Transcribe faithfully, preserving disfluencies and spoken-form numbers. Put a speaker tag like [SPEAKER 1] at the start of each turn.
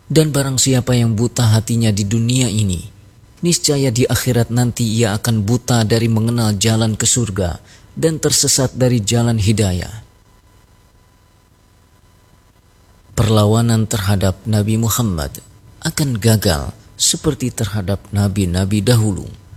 [SPEAKER 1] Dan barang siapa yang buta hatinya di dunia ini, niscaya di akhirat nanti ia akan buta dari mengenal jalan ke surga dan tersesat dari jalan hidayah. Perlawanan terhadap Nabi Muhammad akan gagal seperti terhadap nabi-nabi dahulu.